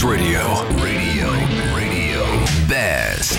Best Radio. Radio. Best.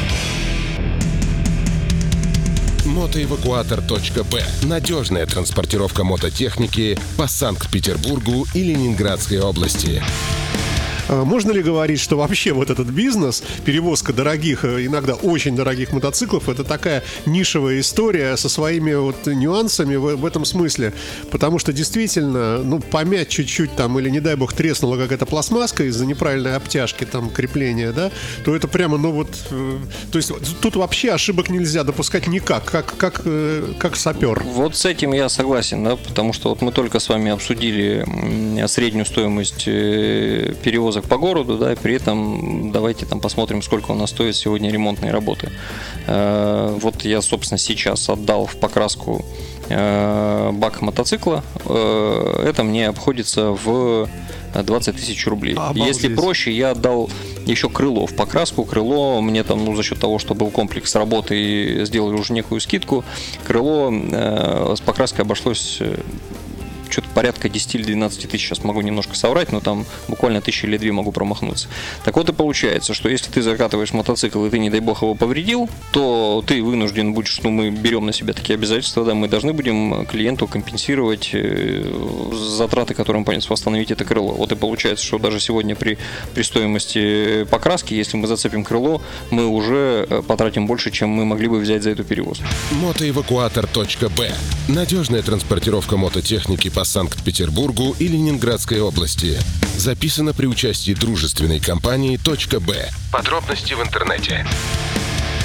Мотоэвакуатор.б. Надежная транспортировка мототехники по Санкт-Петербургу и Ленинградской области. Можно ли говорить, что вообще вот этот бизнес, перевозка дорогих, иногда очень дорогих мотоциклов, это такая нишевая история со своими вот нюансами в этом смысле? Потому что действительно, помять чуть-чуть там, или, не дай бог, треснула какая-то пластмасска из-за неправильной обтяжки, там, крепления, да, то это прямо, то есть тут вообще ошибок нельзя допускать никак, как сапер. Вот с этим я согласен, да, потому что вот мы только с вами обсудили среднюю стоимость перевозок по городу, да, и при этом давайте там посмотрим, сколько у нас стоит сегодня ремонтные работы. Вот я, собственно, сейчас отдал в покраску бак мотоцикла. Это мне обходится в 20 тысяч рублей. Обалдеть. Если проще, я отдал еще крыло в покраску. Крыло мне там, за счет того, что был комплекс работы и сделали уже некую скидку, крыло с покраской обошлось что-то порядка 10 или 12 тысяч, сейчас могу немножко соврать, но там буквально 1000 или 2 могу промахнуться. Так вот и получается, что если ты закатываешь мотоцикл и ты, не дай бог, его повредил, то ты вынужден будешь, мы берем на себя такие обязательства, да, мы должны будем клиенту компенсировать затраты, которые он понес восстановить это крыло. Вот и получается, что даже сегодня при стоимости покраски, если мы зацепим крыло, мы уже потратим больше, чем мы могли бы взять за эту перевозку. Мотоэвакуатор.б. Надежная транспортировка мототехники по Санкт-Петербургу и Ленинградской области. Записано при участии дружественной компании .б. Подробности в интернете.